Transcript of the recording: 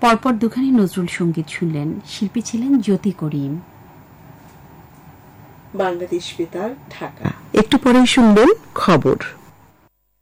পরপর দুখানি নজরুল সঙ্গীত শুনলেন। শিল্পী ছিলেন জ্যোতি করিম। বাংলাদেশ বেতার, ঢাকা। একটু পরেই শুনবেন খবর।